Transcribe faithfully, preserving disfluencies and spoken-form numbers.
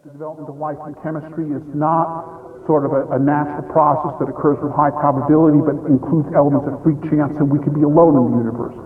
the development of life in chemistry is not sort of a, a natural process that occurs with high probability, but includes elements of free chance, and we could be alone in the universe.